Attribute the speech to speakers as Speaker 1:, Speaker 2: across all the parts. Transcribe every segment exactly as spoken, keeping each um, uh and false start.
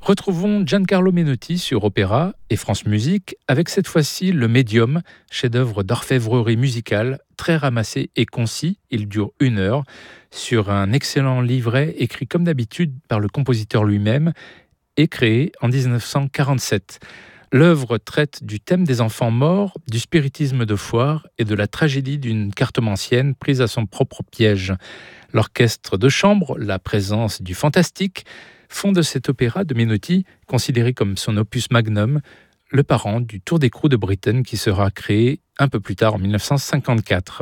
Speaker 1: Retrouvons Giancarlo Menotti sur Opéra et France Musique avec cette fois-ci Le Médium, chef-d'œuvre d'orfèvrerie musicale, très ramassé et concis, il dure une heure, sur un excellent livret écrit comme d'habitude par le compositeur lui-même et créé en dix-neuf cent quarante-sept. L'œuvre traite du thème des enfants morts, du spiritisme de foire et de la tragédie d'une cartomancienne prise à son propre piège. L'orchestre de chambre, la présence du fantastique, font de cet opéra de Menotti, considéré comme son opus magnum, le parent du Tour d'écrou de Britten qui sera créé un peu plus tard en dix-neuf cent cinquante-quatre.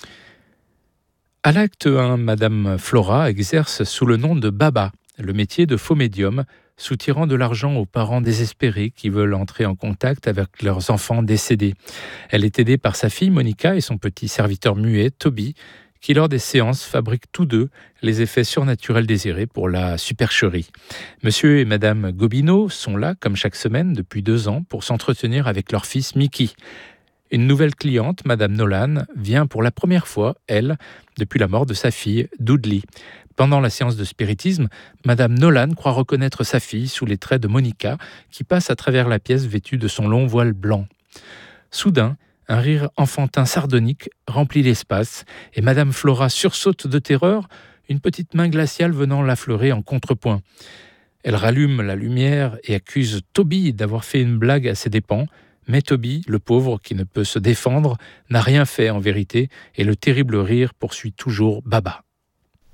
Speaker 1: À l'acte un, Madame Flora exerce sous le nom de Baba, le métier de faux médium, soutirant de l'argent aux parents désespérés qui veulent entrer en contact avec leurs enfants décédés. Elle est aidée par sa fille Monica et son petit serviteur muet, Toby, qui lors des séances fabriquent tous deux les effets surnaturels désirés pour la supercherie. Monsieur et Madame Gobineau sont là, comme chaque semaine, depuis deux ans, pour s'entretenir avec leur fils Mickey. Une nouvelle cliente, Madame Nolan, vient pour la première fois, elle, depuis la mort de sa fille, Dudley. Pendant la séance de spiritisme, Madame Nolan croit reconnaître sa fille sous les traits de Monica, qui passe à travers la pièce vêtue de son long voile blanc. Soudain, un rire enfantin sardonique remplit l'espace et Madame Flora sursaute de terreur, une petite main glaciale venant l'affleurer en contrepoint. Elle rallume la lumière et accuse Toby d'avoir fait une blague à ses dépens, mais Toby, le pauvre qui ne peut se défendre, n'a rien fait en vérité et le terrible rire poursuit toujours Baba.